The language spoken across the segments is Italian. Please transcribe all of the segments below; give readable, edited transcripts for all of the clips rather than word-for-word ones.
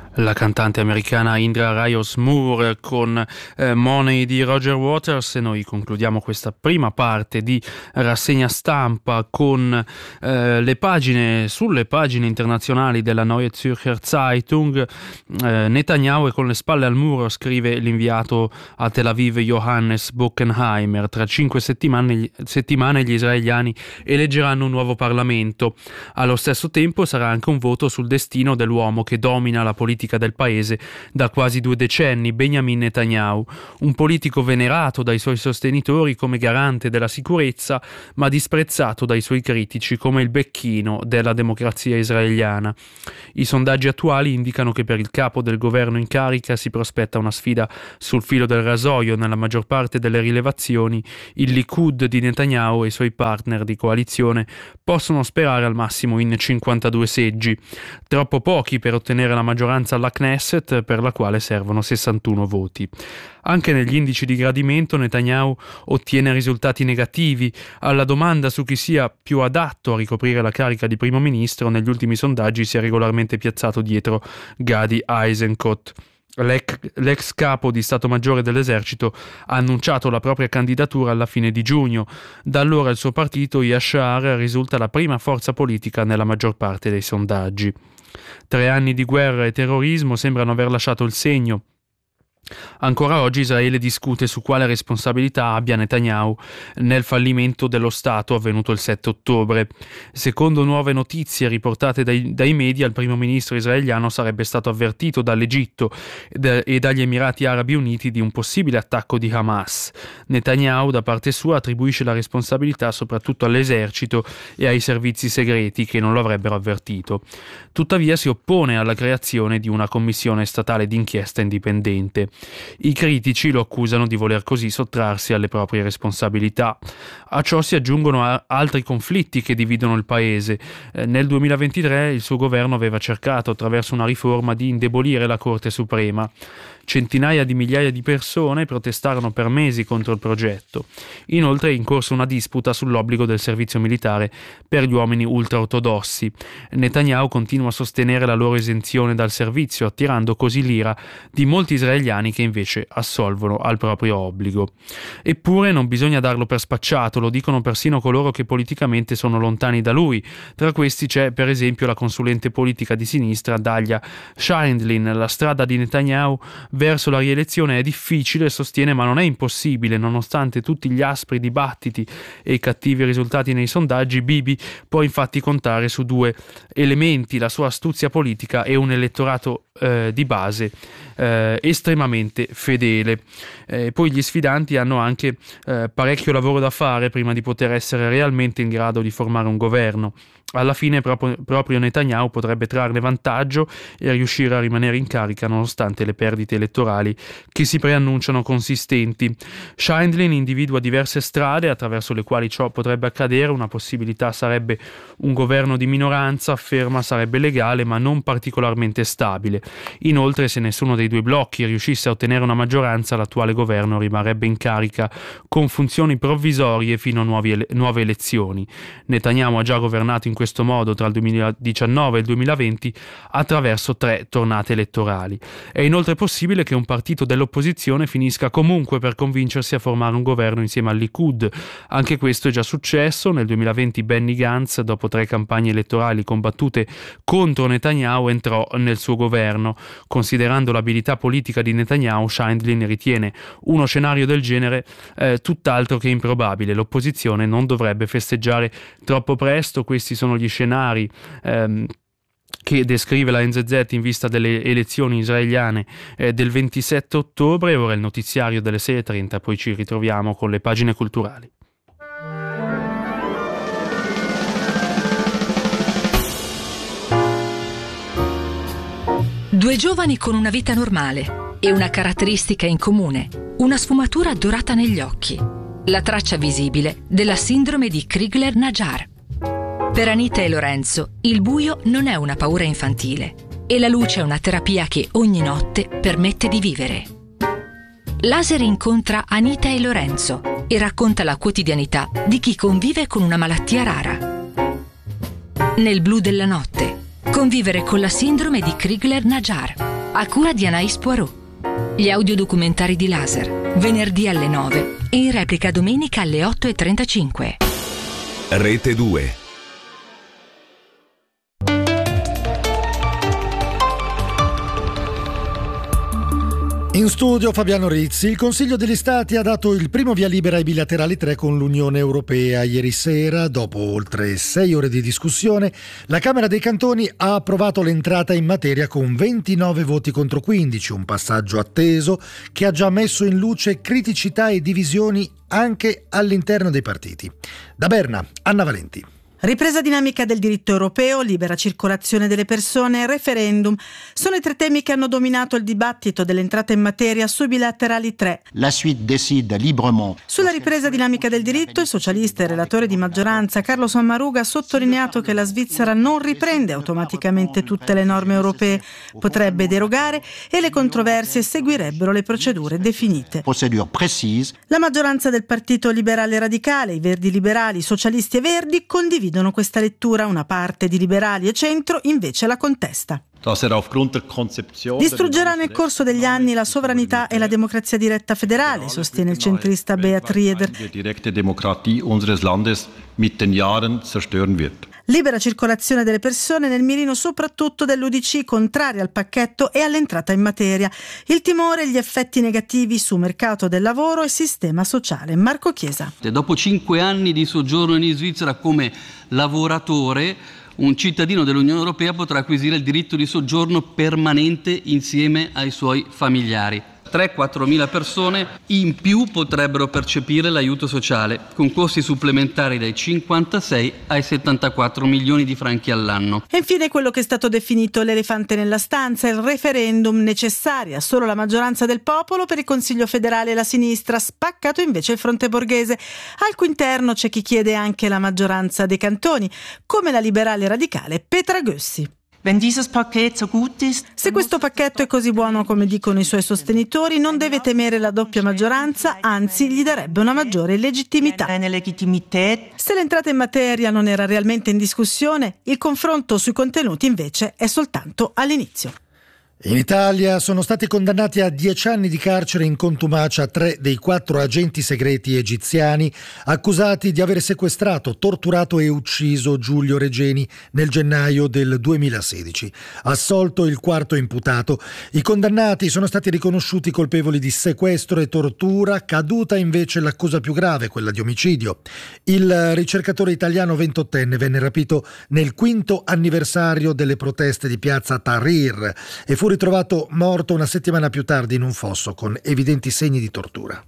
La cantante americana Indra Rios Moore con Money di Roger Waters, e noi concludiamo questa prima parte di rassegna stampa con sulle pagine internazionali della Neue Zürcher Zeitung. Netanyahu è con le spalle al muro, scrive l'inviato a Tel Aviv Johannes Bockenheimer. Tra 5 settimane gli israeliani eleggeranno un nuovo Parlamento. Allo stesso tempo sarà anche un voto sul destino dell'uomo che domina la politica del paese da quasi 2 decenni, Benjamin Netanyahu, un politico venerato dai suoi sostenitori come garante della sicurezza, ma disprezzato dai suoi critici come il becchino della democrazia israeliana. I sondaggi attuali indicano che per il capo del governo in carica si prospetta una sfida sul filo del rasoio. Nella maggior parte delle rilevazioni il Likud di Netanyahu e i suoi partner di coalizione possono sperare al massimo in 52 seggi, troppo pochi per ottenere la maggioranza alla Knesset, per la quale servono 61 voti. Anche negli indici di gradimento Netanyahu ottiene risultati negativi. Alla domanda su chi sia più adatto a ricoprire la carica di primo ministro, negli ultimi sondaggi si è regolarmente piazzato dietro Gadi Eisenkot. L'ex capo di Stato Maggiore dell'Esercito ha annunciato la propria candidatura alla fine di giugno. Da allora il suo partito, Yashar, risulta la prima forza politica nella maggior parte dei sondaggi. 3 anni di guerra e terrorismo sembrano aver lasciato il segno. Ancora oggi Israele discute su quale responsabilità abbia Netanyahu nel fallimento dello Stato avvenuto il 7 ottobre. Secondo nuove notizie riportate dai media, il primo ministro israeliano sarebbe stato avvertito dall'Egitto e dagli Emirati Arabi Uniti di un possibile attacco di Hamas. Netanyahu, da parte sua, attribuisce la responsabilità soprattutto all'esercito e ai servizi segreti che non lo avrebbero avvertito. Tuttavia si oppone alla creazione di una commissione statale d'inchiesta indipendente. I critici lo accusano di voler così sottrarsi alle proprie responsabilità. A ciò si aggiungono altri conflitti che dividono il paese. Nel 2023 il suo governo aveva cercato, attraverso una riforma, di indebolire la Corte Suprema. Centinaia di migliaia di persone protestarono per mesi contro il progetto. Inoltre è in corso una disputa sull'obbligo del servizio militare per gli uomini ultraortodossi. Netanyahu continua a sostenere la loro esenzione dal servizio, attirando così l'ira di molti israeliani che invece assolvono al proprio obbligo. Eppure non bisogna darlo per spacciato, lo dicono persino coloro che politicamente sono lontani da lui. Tra questi c'è per esempio la consulente politica di sinistra Dalia Scheindlin. La strada di Netanyahu verso la rielezione è difficile, sostiene, ma non è impossibile. Nonostante tutti gli aspri dibattiti e i cattivi risultati nei sondaggi, Bibi può infatti contare su 2 elementi: la sua astuzia politica e un elettorato di base estremamente fedele. Poi gli sfidanti hanno anche parecchio lavoro da fare prima di poter essere realmente in grado di formare un governo. Alla fine proprio Netanyahu potrebbe trarne vantaggio e riuscire a rimanere in carica nonostante le perdite elettorali che si preannunciano consistenti. Scheindlin individua diverse strade attraverso le quali ciò potrebbe accadere. Una possibilità sarebbe un governo di minoranza, afferma sarebbe legale ma non particolarmente stabile. Inoltre, se nessuno dei 2 blocchi riuscisse a ottenere una maggioranza, l'attuale governo rimarrebbe in carica con funzioni provvisorie fino a nuove elezioni. Netanyahu ha già governato in questo modo tra il 2019 e il 2020 attraverso 3 tornate elettorali. È inoltre possibile che un partito dell'opposizione finisca comunque per convincersi a formare un governo insieme al Likud. Anche questo è già successo. Nel 2020 Benny Gantz, dopo 3 campagne elettorali combattute contro Netanyahu, entrò nel suo governo. Considerando l'abilità politica di Netanyahu, Scheindlin ritiene uno scenario del genere tutt'altro che improbabile. L'opposizione non dovrebbe festeggiare troppo presto. Questi sono gli scenari che descrive la NZZ in vista delle elezioni israeliane del 27 ottobre. Ora il notiziario delle 6:30, poi ci ritroviamo con le pagine culturali. Due giovani con una vita normale e una caratteristica in comune, una sfumatura dorata negli occhi, la traccia visibile della sindrome di Crigler-Najjar. Per Anita e Lorenzo il buio non è una paura infantile e la luce è una terapia che ogni notte permette di vivere. Laser incontra Anita e Lorenzo e racconta la quotidianità di chi convive con una malattia rara. Nel blu della notte, convivere con la sindrome di Crigler-Najjar. a cura di Anaïs Poirot. Gli audiodocumentari di Laser, venerdì alle 9 e in replica domenica alle 8:35. Rete 2. In studio Fabiano Rizzi. Il Consiglio degli Stati ha dato il primo via libera ai bilaterali 3 con l'Unione Europea. Ieri sera, dopo oltre 6 ore di discussione, la Camera dei Cantoni ha approvato l'entrata in materia con 29 voti contro 15, un passaggio atteso che ha già messo in luce criticità e divisioni anche all'interno dei partiti. Da Berna, Anna Valenti. Ripresa dinamica del diritto europeo, libera circolazione delle persone e referendum sono i 3 temi che hanno dominato il dibattito dell'entrata in materia sui bilaterali 3. La suite décide librement. Sulla ripresa dinamica del diritto, il socialista e relatore di maggioranza Carlo Sommaruga ha sottolineato che la Svizzera non riprende automaticamente tutte le norme europee, potrebbe derogare e le controversie seguirebbero le procedure definite. Procedure précise. La maggioranza del Partito Liberale Radicale, i Verdi Liberali, i Socialisti e Verdi condividono questa lettura, una parte di liberali e centro invece la contesta. Distruggerà nel corso degli anni la sovranità e la democrazia diretta federale, sostiene il centrista Beat Rieder. Libera circolazione delle persone nel mirino soprattutto dell'UDC, contraria al pacchetto e all'entrata in materia. Il timore e gli effetti negativi su mercato del lavoro e sistema sociale. Marco Chiesa. Dopo 5 anni di soggiorno in Svizzera come lavoratore, un cittadino dell'Unione Europea potrà acquisire il diritto di soggiorno permanente insieme ai suoi familiari. 3-4 mila persone in più potrebbero percepire l'aiuto sociale, con costi supplementari dai 56 ai 74 milioni di franchi all'anno. E infine quello che è stato definito l'elefante nella stanza, il referendum, necessaria solo la maggioranza del popolo per il Consiglio federale e la sinistra, spaccato invece il fronte borghese. Al cui interno c'è chi chiede anche la maggioranza dei cantoni, come la liberale radicale Petra Gössi. Se questo pacchetto è così buono come dicono i suoi sostenitori, non deve temere la doppia maggioranza, anzi gli darebbe una maggiore legittimità. Se l'entrata in materia non era realmente in discussione, il confronto sui contenuti invece è soltanto all'inizio. In Italia sono stati condannati a 10 anni di carcere in contumacia 3 dei 4 agenti segreti egiziani accusati di aver sequestrato, torturato e ucciso Giulio Regeni nel gennaio del 2016. Assolto il 4º imputato, i condannati sono stati riconosciuti colpevoli di sequestro e tortura, caduta invece l'accusa più grave, quella di omicidio. Il ricercatore italiano 28enne venne rapito nel 5º anniversario delle proteste di piazza Tahrir e fu ritrovato morto una settimana più tardi in un fosso con evidenti segni di tortura.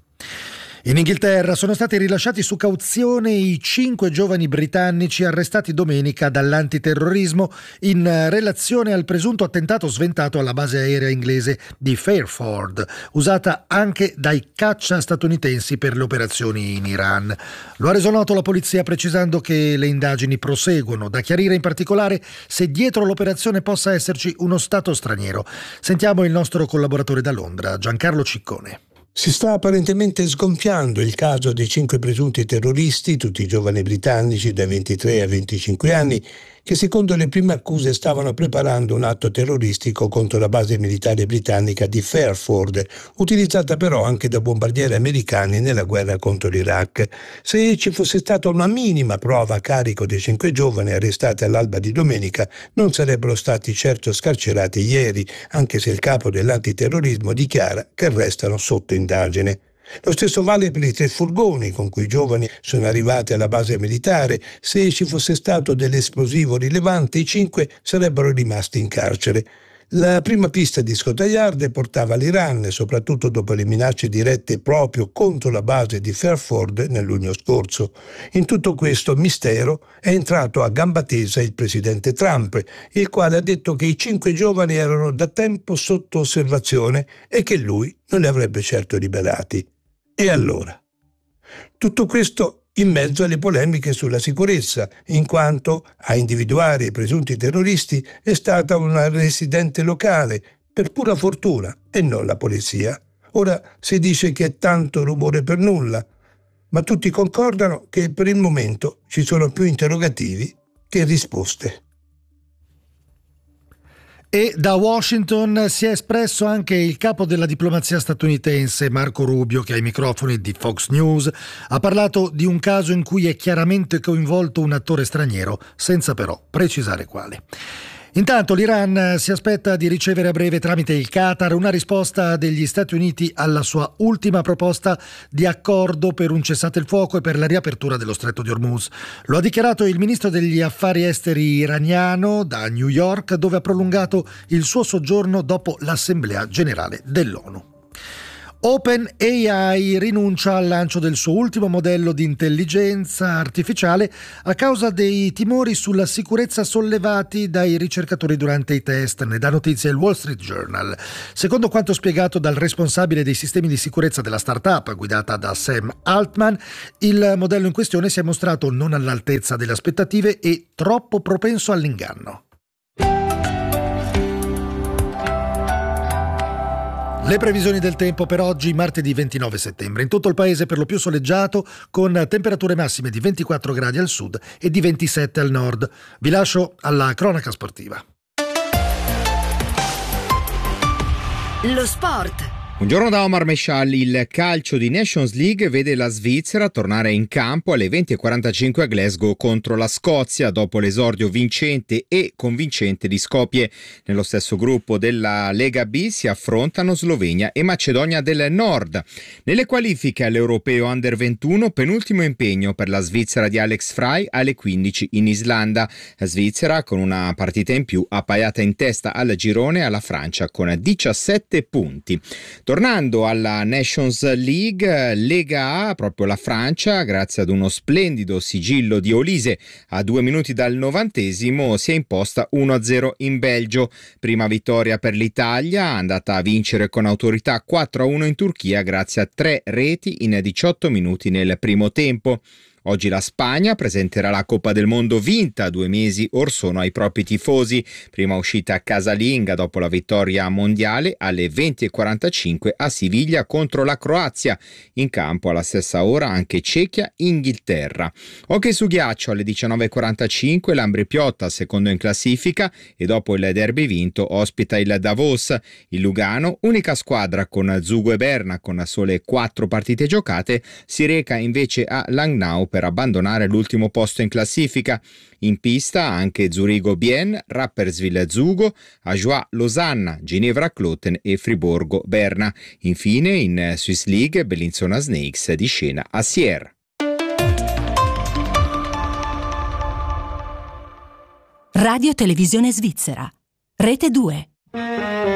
In Inghilterra sono stati rilasciati su cauzione i 5 giovani britannici arrestati domenica dall'antiterrorismo in relazione al presunto attentato sventato alla base aerea inglese di Fairford, usata anche dai caccia statunitensi per le operazioni in Iran. Lo ha reso noto la polizia precisando che le indagini proseguono, da chiarire in particolare se dietro l'operazione possa esserci uno stato straniero. Sentiamo il nostro collaboratore da Londra, Giancarlo Ciccone. Si sta apparentemente sgonfiando il caso dei 5 presunti terroristi, tutti giovani britannici dai 23 a 25 anni, che secondo le prime accuse stavano preparando un atto terroristico contro la base militare britannica di Fairford, utilizzata però anche da bombardieri americani nella guerra contro l'Iraq. Se ci fosse stata una minima prova a carico dei 5 giovani arrestati all'alba di domenica, non sarebbero stati certo scarcerati ieri, anche se il capo dell'antiterrorismo dichiara che restano sotto indagine. Lo stesso vale per i 3 furgoni con cui i giovani sono arrivati alla base militare. Se ci fosse stato dell'esplosivo rilevante, i 5 sarebbero rimasti in carcere. La prima pista di Scotland Yard portava all'Iran, soprattutto dopo le minacce dirette proprio contro la base di Fairford nel luglio scorso. In tutto questo mistero è entrato a gamba tesa il presidente Trump, il quale ha detto che i 5 giovani erano da tempo sotto osservazione e che lui non li avrebbe certo liberati. E allora? Tutto questo in mezzo alle polemiche sulla sicurezza, in quanto a individuare i presunti terroristi è stata una residente locale, per pura fortuna, e non la polizia. Ora si dice che è tanto rumore per nulla, ma tutti concordano che per il momento ci sono più interrogativi che risposte. E da Washington si è espresso anche il capo della diplomazia statunitense, Marco Rubio, che ai microfoni di Fox News ha parlato di un caso in cui è chiaramente coinvolto un attore straniero, senza però precisare quale. Intanto l'Iran si aspetta di ricevere a breve tramite il Qatar una risposta degli Stati Uniti alla sua ultima proposta di accordo per un cessate il fuoco e per la riapertura dello stretto di Hormuz. Lo ha dichiarato il ministro degli affari esteri iraniano da New York, dove ha prolungato il suo soggiorno dopo l'Assemblea generale dell'ONU. OpenAI rinuncia al lancio del suo ultimo modello di intelligenza artificiale a causa dei timori sulla sicurezza sollevati dai ricercatori durante i test, ne dà notizia il Wall Street Journal. Secondo quanto spiegato dal responsabile dei sistemi di sicurezza della startup guidata da Sam Altman, il modello in questione si è mostrato non all'altezza delle aspettative e troppo propenso all'inganno. Le previsioni del tempo per oggi, martedì 29 settembre. In tutto il paese per lo più soleggiato, con temperature massime di 24 gradi al sud e di 27 al nord. Vi lascio alla cronaca sportiva. Lo sport. Buongiorno da Omar Mescialli. Il calcio di Nations League vede la Svizzera tornare in campo alle 20:45 a Glasgow contro la Scozia dopo l'esordio vincente e convincente di Skopje. Nello stesso gruppo della Lega B si affrontano Slovenia e Macedonia del Nord. Nelle qualifiche all'Europeo Under 21, penultimo impegno per la Svizzera di Alex Frey alle 15 in Islanda. La Svizzera con una partita in più appaiata in testa al girone alla Francia con 17 punti. Tornando alla Nations League, Lega A, proprio la Francia, grazie ad uno splendido sigillo di Olise a 2 minuti dal 90°, si è imposta 1-0 in Belgio. Prima vittoria per l'Italia, andata a vincere con autorità 4-1 in Turchia grazie a 3 reti in 18 minuti nel primo tempo. Oggi la Spagna presenterà la Coppa del Mondo vinta 2 mesi or sono ai propri tifosi. Prima uscita casalinga dopo la vittoria mondiale alle 20:45 a Siviglia contro la Croazia. In campo alla stessa ora anche Cechia-Inghilterra. Hockey su ghiaccio alle 19:45 l'Ambri Piotta, secondo in classifica, e dopo il derby vinto ospita il Davos. Il Lugano, unica squadra con Zugo e Berna con sole 4 partite giocate, si reca invece a Langnau per abbandonare l'ultimo posto in classifica. In pista anche Zurigo-Bien, Rapperswil-Zugo, Ajoie-Losanna, Ginevra-Kloten e Friburgo-Berna. Infine in Swiss League Bellinzona Snakes di scena a Sierre. Radio Televisione Svizzera, Rete 2.